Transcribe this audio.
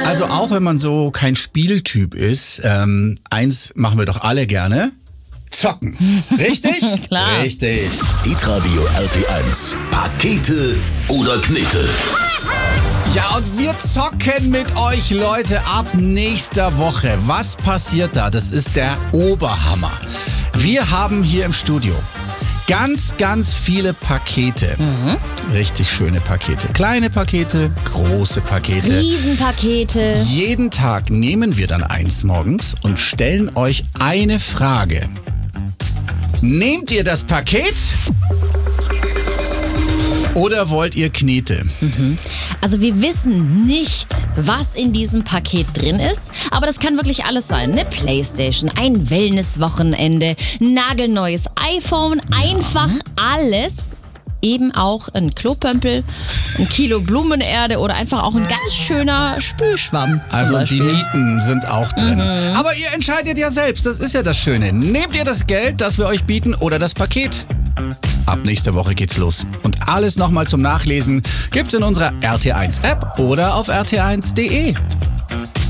Also auch wenn man so kein Spieltyp ist, eins machen wir doch alle gerne. Zocken. Richtig? Klar. Richtig. Hitradio RT1. Pakete oder Knete? Ja, und wir zocken mit euch, Leute, ab nächster Woche. Was passiert da? Das ist der Oberhammer. Wir haben hier im Studio ganz, ganz viele Pakete. Richtig schöne Pakete. Kleine Pakete, große Pakete. Riesenpakete. Jeden Tag nehmen wir dann eins morgens und stellen euch eine Frage. Nehmt ihr das Paket oder wollt ihr Knete? Also wir wissen nicht, was in diesem Paket drin ist, aber das kann wirklich alles sein. Eine Playstation, ein Wellnesswochenende, ein nagelneues iPhone, einfach alles. Eben auch ein Klopömpel, ein Kilo Blumenerde oder einfach auch ein ganz schöner Spülschwamm. Also die Beispiel. Nieten sind auch drin. Aber ihr entscheidet ja selbst, das ist ja das Schöne. Nehmt ihr das Geld, das wir euch bieten, oder das Paket? Ab nächster Woche geht's los. Und alles nochmal zum Nachlesen gibt's in unserer RT1 App oder auf rt1.de.